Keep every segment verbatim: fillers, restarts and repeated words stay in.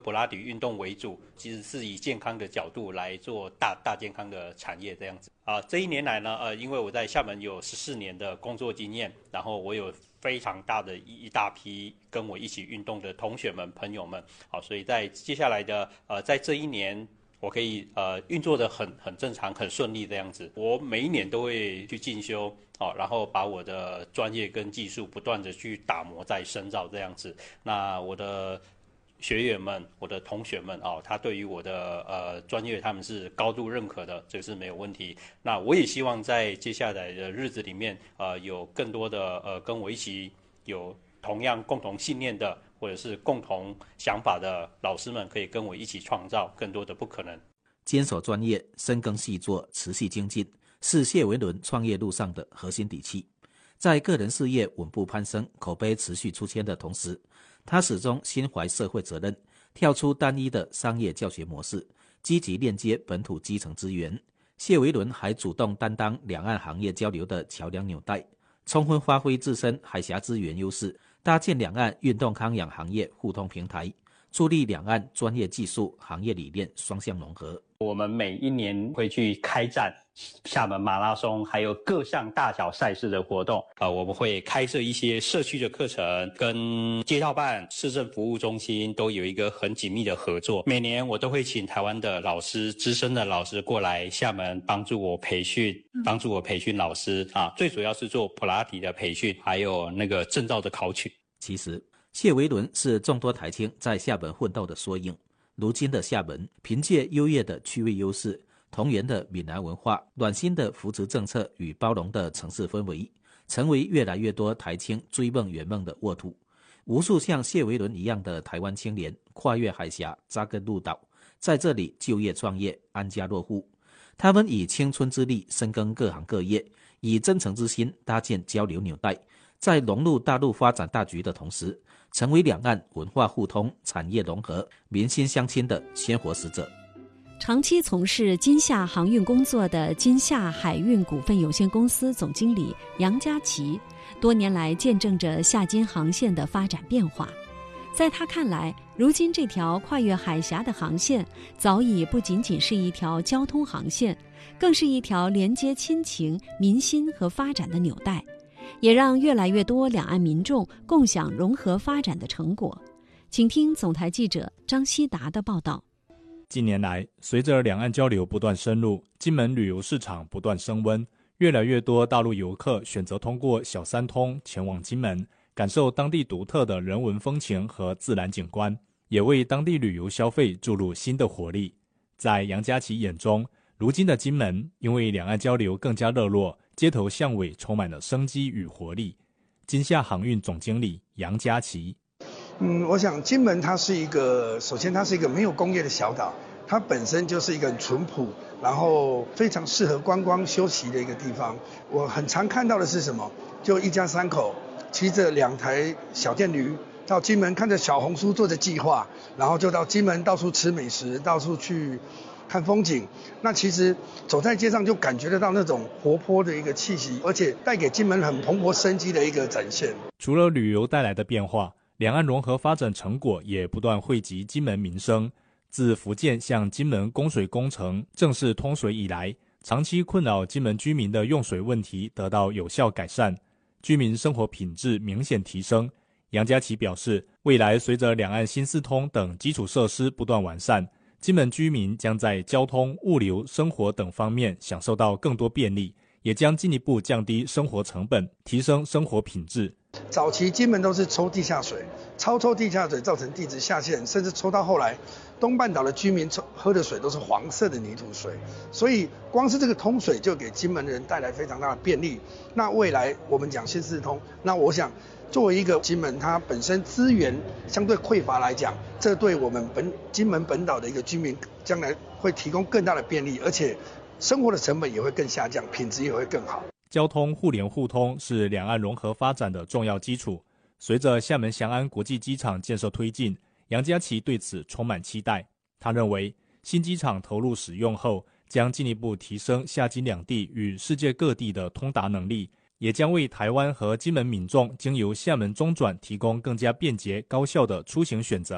普拉提运动为主，其实是以健康的角度来做大大健康的产业这样子啊、呃。这一年来呢，呃，因为我在厦门有十四年的工作经验，然后我有非常大的一大批跟我一起运动的同学们、朋友们，好，所以在接下来的呃，在这一年。我可以呃运作的很很正常、很顺利这样子。我每一年都会去进修，哦，然后把我的专业跟技术不断的去打磨、再深造这样子。那我的学员们、我的同学们哦，他对于我的呃专业他们是高度认可的，这个是没有问题。那我也希望在接下来的日子里面，呃，有更多的呃跟我一起有同样共同信念的。或者是共同想法的老师们，可以跟我一起创造更多的不可能。 坚守专业、深耕细作、持续精进，是谢维伦创业路上的核心底气。在个人事业稳步攀升、口碑持续出圈的同时，他始终心怀社会责任，跳出单一的商业教学模式，积极链接本土基层资源。谢维伦还主动担当两岸行业交流的桥梁纽带，充分发挥自身海峡资源优势，搭建两岸运动康养行业互通平台，助力两岸专业技术、行业理念双向融合。 我们每一年会去开展厦门马拉松，还有各项大小赛事的活动。呃，我们会开设一些社区的课程，跟街道办、市政服务中心都有一个很紧密的合作。每年我都会请台湾的老师、资深的老师过来厦门帮助我培训，帮助我培训老师啊。最主要是做普拉提的培训，还有那个证照的考取。 其实，谢维伦是众多台青在厦门奋斗的缩影。如今的厦门，凭借优越的区位优势、同源的闽南文化、暖心的扶持政策与包容的城市氛围，成为越来越多台青追梦圆梦的沃土。无数像谢维伦一样的台湾青年跨越海峡，扎根鹿岛，在这里就业创业，安家落户。他们以青春之力深耕各行各业，以真诚之心搭建交流纽带，在融入大陆发展大局的同时，成为两岸文化互通、产业融合、民心相亲的鲜活使者。 长期从事金厦航运工作的金厦海运股份有限公司总经理杨家琪，多年来见证着厦金航线的发展变化。在他看来，如今这条跨越海峡的航线，早已不仅仅是一条交通航线，更是一条连接亲情、民心和发展的纽带。也让越来越多两岸民众共享融合发展的成果。请听总台记者张希达的报道。 近年来，随着两岸交流不断深入，金门旅游市场不断升温，越来越多大陆游客选择通过小三通前往金门，感受当地独特的人文风情和自然景观，也为当地旅游消费注入新的活力。在杨家琪眼中，如今的金门因为两岸交流更加热络，街头巷尾充满了生机与活力。金厦航运总经理杨家琪， 嗯，我想金门它是一个，首先它是一个没有工业的小岛，它本身就是一个很淳朴，然后非常适合观光休息的一个地方。我很常看到的是什么？就一家三口骑着两台小电驴到金门，看着小红书做着计划，然后就到金门到处吃美食，到处去看风景。那其实走在街上就感觉得到那种活泼的一个气息，而且带给金门很蓬勃生机的一个展现。 除了旅游带来的变化，两岸融合发展成果也不断惠及金门民生。自福建向金门供水工程正式通水以来，长期困扰金门居民的用水问题得到有效改善，居民生活品质明显提升。杨家琪表示，未来随着两岸新四通等基础设施不断完善，金门居民将在交通、物流、生活等方面享受到更多便利，也将进一步降低生活成本，提升生活品质。 早期金门都是抽地下水，超抽地下水造成地质下陷，甚至抽到后来，东半岛的居民喝的水都是黄色的泥土水，所以光是这个通水就给金门人带来非常大的便利。那未来我们讲新四通，那我想作为一个金门，它本身资源相对匮乏来讲，这对我们本金门本岛的一个居民将来会提供更大的便利，而且生活的成本也会更下降，品质也会更好。 交通互联互通是两岸融合发展的重要基础。随着厦门翔安国际机场建设推进，杨家琪对此充满期待。他认为，新机场投入使用后，将进一步提升厦金两地与世界各地的通达能力，也将为台湾和金门民众经由厦门中转提供更加便捷高效的出行选择。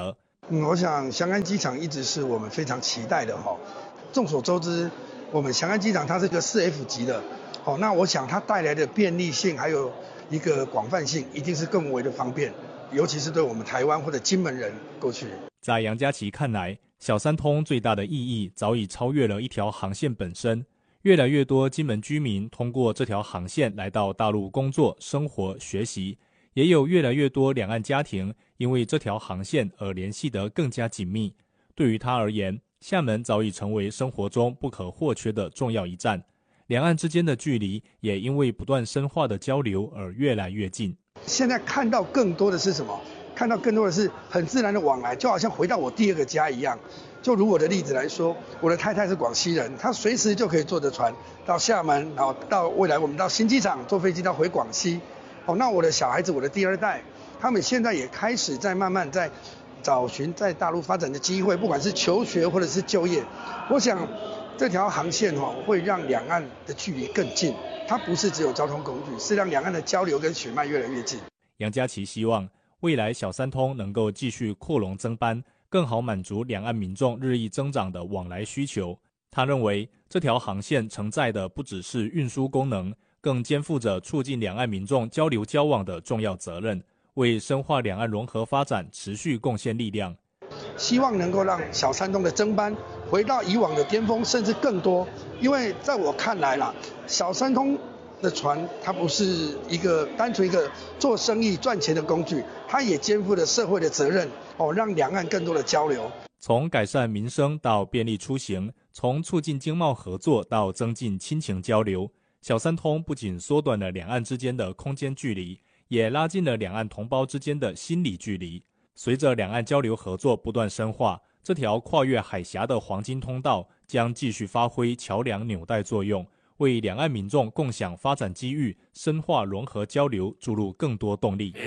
嗯，我想翔安机场一直是我们非常期待的哈。众所周知，我们翔安机场它是个四 F 级的，哦，那我想它带来的便利性还有一个广泛性，一定是更为的方便，尤其是对我们台湾或者金门人过去。 在杨家琪看来，小三通最大的意义早已超越了一条航线本身。越来越多金门居民通过这条航线来到大陆工作、生活、学习，也有越来越多两岸家庭因为这条航线而联系得更加紧密。对于他而言，厦门早已成为生活中不可或缺的重要一站。两岸之间的距离也因为不断深化的交流而越来越近。 现在看到更多的是什么？看到更多的是很自然的往来，就好像回到我第二个家一样。就如我的例子来说，我的太太是广西人，她随时就可以坐着船到厦门，然后到未来我们到新机场坐飞机到回广西。哦，那我的小孩子，我的第二代，他们现在也开始在慢慢在找寻在大陆发展的机会，不管是求学或者是就业。我想这条航线哦会让两岸的距离更近，它不是只有交通工具，是让两岸的交流跟血脉越来越近。 杨家琪希望未来小三通能够继续扩容增班，更好满足两岸民众日益增长的往来需求。他认为这条航线承载的不只是运输功能，更肩负着促进两岸民众交流交往的重要责任，为深化两岸融合发展持续贡献力量。 希望能够让小三通的增班回到以往的巅峰，甚至更多。因为在我看来啦，小三通的船它不是一个单纯一个做生意赚钱的工具，它也肩负了社会的责任哦，让两岸更多的交流。 从改善民生到便利出行，从促进经贸合作到增进亲情交流，小三通不仅缩短了两岸之间的空间距离，也拉近了两岸同胞之间的心理距离。随着两岸交流合作不断深化，这条跨越海峡的黄金通道将继续发挥桥梁纽带作用，为两岸民众共享发展机遇、深化融合交流注入更多动力。